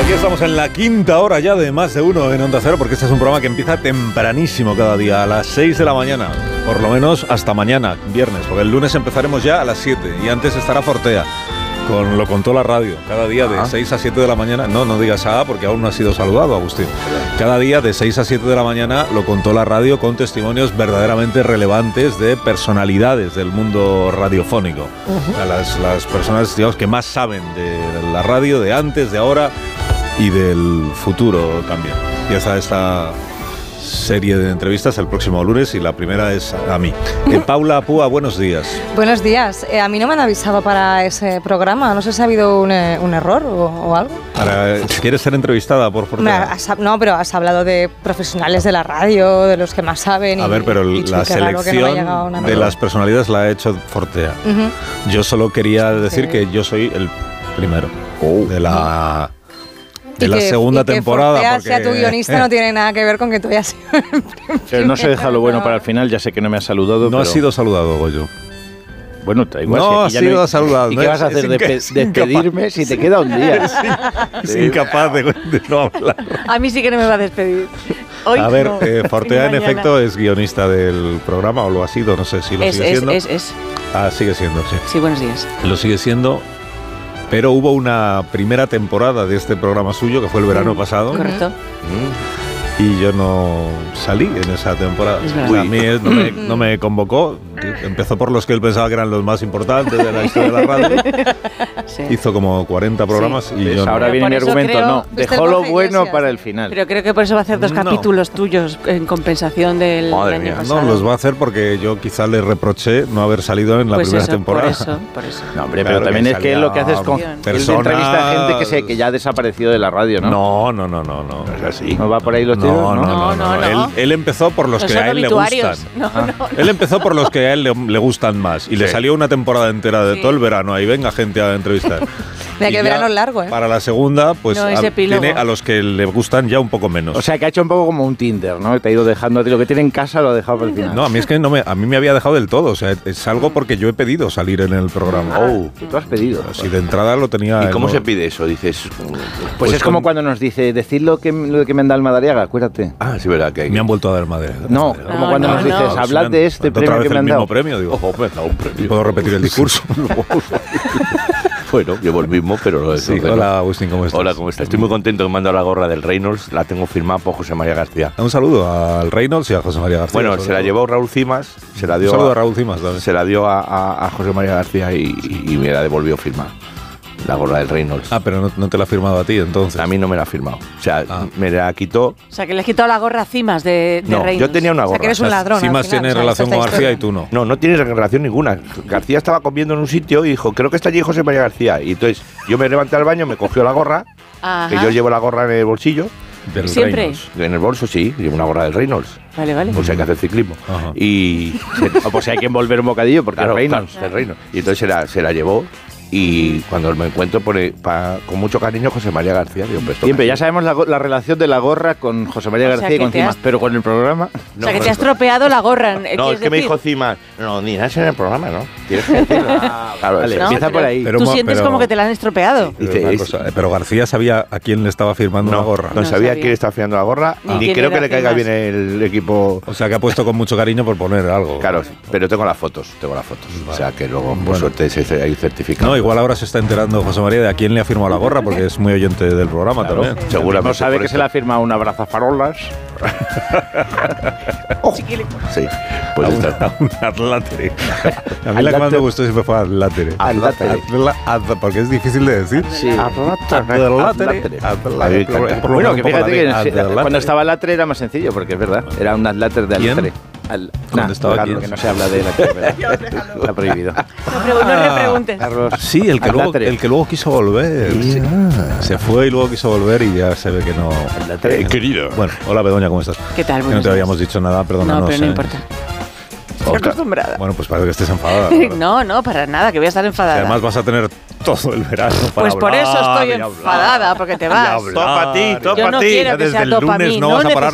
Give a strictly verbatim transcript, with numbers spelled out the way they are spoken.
Aquí estamos en la quinta hora ya de Más de Uno en Onda Cero, porque este es un programa que empieza tempranísimo cada día, a las seis de la mañana, por lo menos hasta mañana, viernes, porque el lunes empezaremos ya a las siete y antes estará Fortea, con Lo Contó la Radio, cada día de ah. seis a siete de la mañana. No, no digas A porque aún no ha sido saludado, Agustín. Cada día de seis a siete de la mañana Lo Contó la Radio, con testimonios verdaderamente relevantes de personalidades del mundo radiofónico. Uh-huh. Las, las personas, digamos, que más saben de la radio, de antes, de ahora y del futuro también. Y esa esta serie de entrevistas el próximo lunes, y la primera es a mí. Eh, Paula Púa, buenos días. Buenos días. Eh, a mí no me han avisado para ese programa. No sé si ha habido un, eh, un error o, o algo. Para, ¿Quieres ser entrevistada por Fortea? Has, no, pero has hablado de profesionales de la radio, de los que más saben. A y, ver, pero y, la y selección no de las personalidades la ha hecho Fortea. Uh-huh. Yo solo quería decir sí. que yo soy el primero oh. de la... Uh-huh. de la que, segunda y que temporada. Que porque sea tu guionista eh. no tiene nada que ver con que tú hayas sido el Pero no se deja lo bueno para el final, ya sé que no me has saludado. No pero... has sido saludado, Goyo. Bueno, igual no has sido no... saludado. ¿Y qué vas a hacer? De ¿Despedirme si te queda un día? Es sí. incapaz de, de no hablar. A mí sí que no me va a despedir. Hoy a ver, no. eh, Fortea en efecto es guionista del programa, o lo ha sido, no sé si lo es, sigue es, siendo. Es, es, es. Ah, sigue siendo, sí. Sí, buenos días. Lo sigue siendo. Pero hubo una primera temporada de este programa suyo, que fue el verano pasado. Correcto. Y yo no salí en esa temporada. O sea, a mí no me, no me convocó. Empezó por los que él pensaba que eran los más importantes de la historia de la radio. Sí. Hizo como cuarenta programas sí. y pues yo no. Ahora viene mi argumento, creo, no. Dejó lo bueno para el final. Pero creo que por eso va a hacer dos no. capítulos tuyos en compensación del Madre año mía. pasado. No, los va a hacer porque yo quizá le reproché no haber salido en la pues primera eso, temporada. Por eso, por eso. No, hombre, pero claro, también que es que lo que haces con personas... Él entrevista a gente que, se, que ya ha desaparecido de la radio, ¿no? No, no, no, no. No, no es así. ¿No va por ahí los tiros? No, no, no. no, no, no. Él, él empezó por los, los que a él le gustan. No, ah. no, no. Él empezó por los que a él le, le gustan más. Y sí. le salió una temporada entera de sí. todo el verano. Ahí venga gente a entrevistar. Mira que verano es largo, ¿eh? Para la segunda, pues no, a, tiene a los que le gustan ya un poco menos. O sea, que ha hecho un poco como un Tinder, ¿no? Te ha ido dejando a ti lo que tiene en casa, lo ha dejado por el final. No, a mí es que no me, a mí me había dejado del todo. O sea, es algo porque yo he pedido salir en el programa. Ah, oh, tú has pedido. Si de entrada lo tenía. ¿Y cómo se pide eso? Dices. Pues, pues es como con... cuando nos dice, decid lo que, lo que me han dado el Madariaga, acuérdate. Ah, sí, verdad que hay... Me han vuelto a dar el Madariaga. No, no, como cuando no, nos dices, no. hablad de este premio que me han dado. Otra vez el mismo premio, digo, oh, me han dado un premio. Puedo repetir el discurso. Bueno, llevo el mismo, pero lo sí, no. Hola, Agustín, ¿cómo estás? Hola, ¿cómo estás? Estoy muy contento que me han dado la gorra del Reynolds. La tengo firmada por José María García. Un saludo al Reynolds y a José María García. Bueno, se la llevó Raúl Cimas. Se la dio un saludo a, a Raúl Cimas también. Se la dio a, a, a José María García y, y, y me la devolvió firmada. La gorra del Reynolds. Ah, pero no, no te la ha firmado a ti, entonces. A mí no me la ha firmado. O sea, ah. me la quitó. O sea, que le has quitado la gorra a Cimas de, de no, Reynolds. Yo tenía una gorra. O sea, que eres un ladrón. Cimas tiene o sea, relación con García y tú no. No, no tiene relación ninguna. García estaba comiendo en un sitio y dijo, creo que está allí José María García. Y entonces yo me levanté al baño, me cogió la gorra, Ajá. que yo llevo la gorra en el bolsillo. Del ¿Siempre? Reynolds. En el bolso, sí, llevo una gorra del Reynolds. Vale, vale. Pues hay que hacer ciclismo. Ajá. Y o pues hay que envolver un bocadillo porque claro, el Reynolds. Claro, el Reynolds. Y entonces se la, se la llevó. Y cuando me encuentro pone, pa, con mucho cariño José María García. Digo, siempre, ya sabemos la, la relación de la gorra con José María García o sea, y con Cimas, has... pero con el programa... O sea, que te has tropeado la gorra. No, es que decir? me dijo Cimas, no, ni nada en el programa, ¿no? Tienes que decirlo. Ah, claro, vale, no, empieza por ahí. Pero, tú sientes pero, como que te la han estropeado. Pero, Dice, cosa, pero García sabía a quién le estaba firmando no, la gorra. No, no sabía a quién le estaba firmando la gorra, no. ni creo que le caiga bien el equipo. O sea, que ha puesto con mucho cariño por poner algo. Claro, pero tengo las fotos, tengo las fotos. Vale. O sea, que luego, por bueno. suerte, hay certificado. No, igual ahora se está enterando José María de a quién le ha firmado la gorra, porque es muy oyente del programa claro, también. Seguramente. No sabe que se le ha firmado una abrazafarolas. oh, sí, pues a una, un adlátere. A mí la que más me gustó siempre fue adlátere. Adlátere. Porque es difícil de decir. Sí. Adlátere. Bueno, que fíjate que cuando estaba látere era más sencillo, porque es verdad, era un adláter de adlátere. Al, nah, estaba Carlos, que no se habla de la Está prohibido. No, no le preguntes. Carlos, sí, el que, luego, el que luego quiso volver. Sí. Se fue y luego quiso volver y ya se ve que no. Eh, querido. Bueno, hola Begoña, ¿cómo estás? ¿Qué tal? Que no te habíamos dicho nada, perdónanos. No, pero no eh. importa. Estoy acostumbrada. Bueno, pues parece que estés enfadada. No, no, para nada, que voy a estar enfadada. Y además vas a tener todo el verano para Pues hablar, por eso estoy enfadada, porque te vas. Todo para ti, todo para ti. Yo no quiero que sea todo para mí. No vas a parar